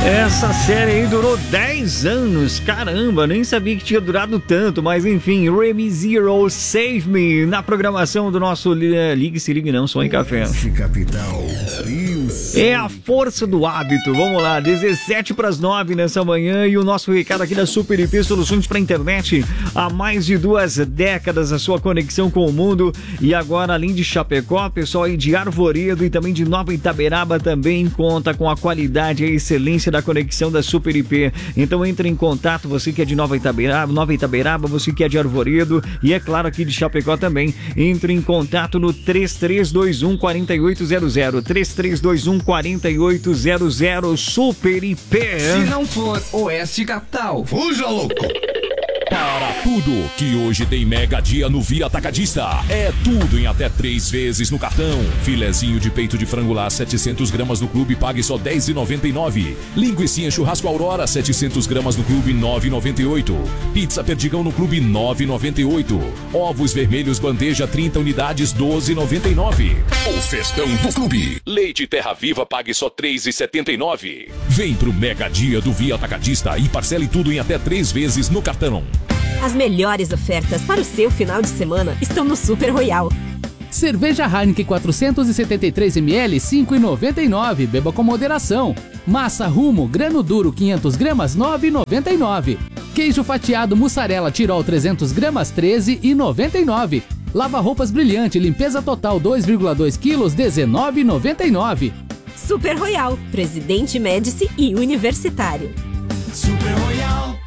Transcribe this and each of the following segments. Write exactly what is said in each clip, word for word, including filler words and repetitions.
Essa série aí durou dez anos, caramba, nem sabia que tinha durado tanto, mas enfim, Remy Zero, Save Me, na programação do nosso uh, Ligue Se Ligue Não, Só em Café. Capital. É a força do hábito, vamos lá, dezessete para as nove nessa manhã e o nosso recado aqui da Super I P Soluções para Internet, há mais de duas décadas a sua conexão com o mundo e agora além de Chapecó, pessoal aí de Arvoredo e também de Nova Itaberaba também conta com a qualidade e a excelência da conexão da Super I P. Então entre em contato, você que é de Nova Itaberaba, Nova Itaberaba, você que é de Arvoredo e é claro aqui de Chapecó também, entre em contato no três três dois um, quatro oito zero zero, três três dois um, quatro oito zero zero, Super I P. Se não for Oeste Capital, fuja, louco! Para tudo que hoje tem mega dia no Via Atacadista. É tudo em até três vezes no cartão. Filezinho de peito de frango lá, setecentos gramas no clube, pague só dez reais e noventa e nove centavos. Linguicinha churrasco Aurora, setecentos gramas no clube, nove reais e noventa e oito centavos. Pizza Perdigão no clube, nove reais e noventa e oito centavos. Ovos vermelhos bandeja, trinta unidades, doze reais e noventa e nove centavos. O festão do clube. Leite Terra Viva, pague só três reais e setenta e nove centavos. Vem pro mega dia do Via Atacadista e parcele tudo em até três vezes no cartão. As melhores ofertas para o seu final de semana estão no Super Royal. Cerveja Heineken quatrocentos e setenta e três mililitros, cinco reais e noventa e nove centavos. Beba com moderação. Massa Rumo, grano duro quinhentas gramas, nove reais e noventa e nove centavos. Queijo fatiado mussarela Tirol trezentas gramas, treze reais e noventa e nove centavos. Lava roupas brilhante, limpeza total dois vírgula dois quilos, dezenove reais e noventa e nove centavos. Super Royal, Presidente Médici e Universitário. Super Royal.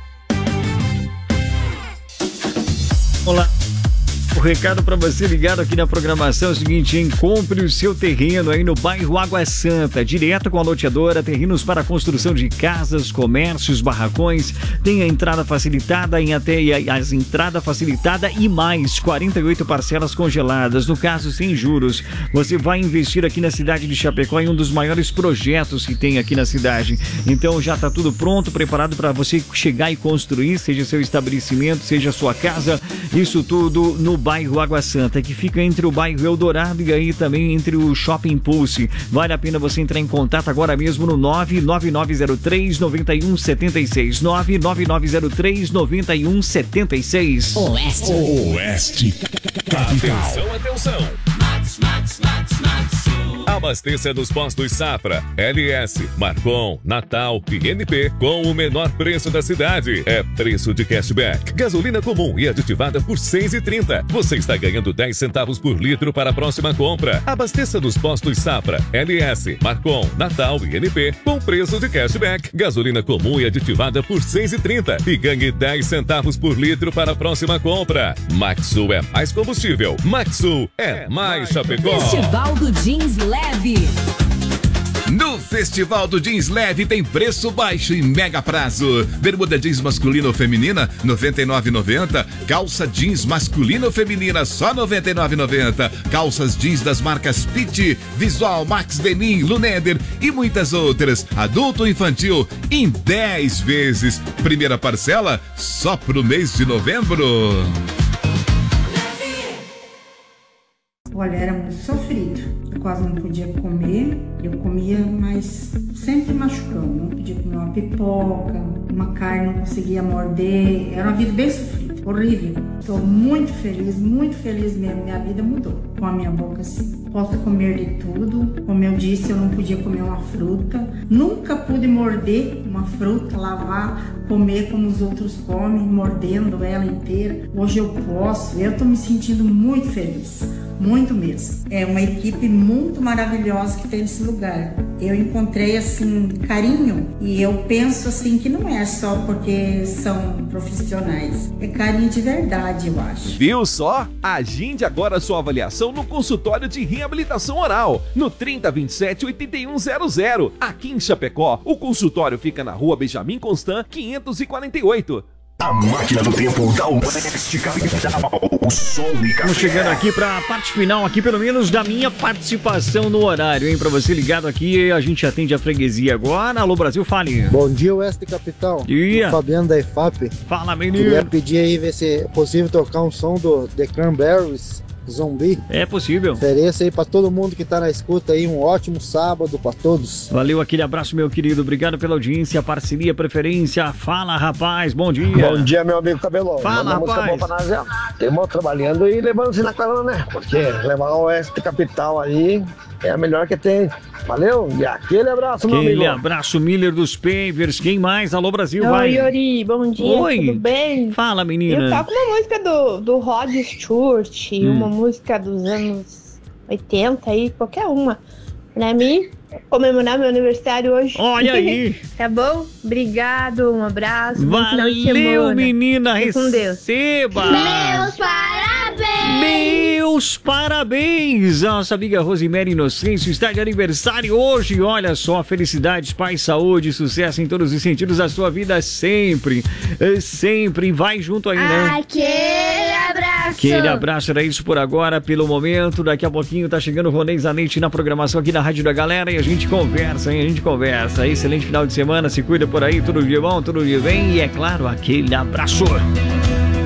Olá. O recado para você ligado aqui na programação é o seguinte, hein? Compre o seu terreno aí no bairro Água Santa, direto com a loteadora, terrenos para construção de casas, comércios, barracões, tem a entrada facilitada em até as entrada facilitada e mais quarenta e oito parcelas congeladas, no caso sem juros. Você vai investir aqui na cidade de Chapecó em um dos maiores projetos que tem aqui na cidade. Então já está tudo pronto, preparado para você chegar e construir, seja seu estabelecimento, seja sua casa, isso tudo no bairro Água Santa, que fica entre o bairro Eldorado e aí também entre o Shopping Pulse. Vale a pena você entrar em contato agora mesmo no nove nove nove zero três, nove um sete seis, nove nove nove zero três, nove um sete seis. Oeste. Oeste. Atenção, atenção. Max, Max, Max, Max. Abasteça nos postos Safra, L S, Marcon, Natal e N P com o menor preço da cidade. É preço de cashback. Gasolina comum e aditivada por seis reais e trinta centavos. Você está ganhando dez centavos por litro para a próxima compra. Abasteça nos postos Safra, L S, Marcon, Natal e N P com preço de cashback. Gasolina comum e aditivada por seis reais e trinta centavos e ganhe dez centavos por litro para a próxima compra. Maxsul é mais combustível. Maxsul é mais Chapecó. Festival do Jeans Leve. No Festival do Jeans Leve tem preço baixo e mega prazo. Bermuda jeans masculina ou feminina, noventa e nove reais e noventa centavos. Calça jeans masculina ou feminina, só noventa e nove reais e noventa centavos. Calças jeans das marcas Pitt, Visual, Max Denim, Luneder e muitas outras. Adulto ou infantil, em dez vezes. Primeira parcela, só pro mês de novembro. Olha, era muito sofrido. Eu quase não podia comer. Eu comia, mas sempre machucando. Não podia comer uma pipoca, uma carne, não conseguia morder. Era uma vida bem sofrida, horrível. Estou muito feliz, muito feliz mesmo. Minha vida mudou com a minha boca assim. Posso comer de tudo. Como eu disse, eu não podia comer uma fruta. Nunca pude morder uma fruta, lavar, comer como os outros comem, mordendo ela inteira. Hoje eu posso. Eu estou me sentindo muito feliz. Muito mesmo. É uma equipe muito maravilhosa que tem nesse lugar. Eu encontrei assim carinho e eu penso assim que não é só porque são profissionais, é carinho de verdade, eu acho. Viu só? Agende agora sua avaliação no consultório de reabilitação oral, no trinta, vinte e sete, oitenta e um zero zero. Aqui em Chapecó, o consultório fica na rua Benjamin Constant, quinhentos e quarenta e oito. A máquina do tempo da Oeste Capital. O som e café. Estamos chegando aqui para a parte final, aqui pelo menos da minha participação no horário, hein? Para você ligado aqui, a gente atende a freguesia agora. Alô Brasil, fale. Bom dia, Oeste Capital. Dia. Fabiano da I F A P. Fala, menino. Queria pedir aí, ver se é possível tocar um som do The Cranberries, Zumbi. É possível. Ofereça aí pra todo mundo que tá na escuta aí um ótimo sábado pra todos. Valeu, aquele abraço, meu querido. Obrigado pela audiência, parceria, preferência. Fala, rapaz. Bom dia. Bom dia, meu amigo Cabelão. Fala, rapaz. Temos trabalhando e levando-se na carona, né? Porque levar o Oeste Capital aí é a melhor que tem. Valeu? E aquele abraço, meu Aquele amigo. abraço, Miller dos Pavers. Quem mais? Alô, Brasil, vai. Oi, Yuri, bom dia, Oi. tudo bem? Fala, menina. Eu toco uma música do, do Rod Stewart, Hum. uma música dos anos oitenta aí, qualquer uma. Pra mim, comemorar meu aniversário hoje. Olha aí. Tá bom? Obrigado, um abraço. bom final de Valeu, semana. menina. Fique com Deus. Receba. Meus parabéns! Meus parabéns! A nossa amiga Rosemary Inocêncio está de aniversário hoje. Olha só, felicidades, paz, saúde, sucesso em todos os sentidos da sua vida sempre. É, sempre. Vai junto aí, né? Aquele abraço! Aquele abraço, era isso por agora, pelo momento. Daqui a pouquinho tá chegando o Ronei Zanetti na programação aqui na Rádio da Galera e a gente conversa, hein? A gente conversa. Excelente final de semana, se cuida por aí, tudo de bom, tudo de bem e, é claro, aquele abraço.